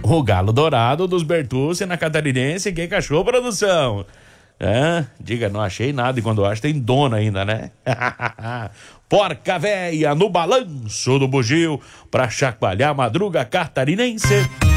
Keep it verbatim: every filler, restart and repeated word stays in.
O Galo Dourado dos Bertucci na Catarinense, que cachorro, produção? É, diga, não achei nada, e quando eu acho tem dono ainda, né? Porca véia no balanço do bugio pra chacoalhar a madruga catarinense.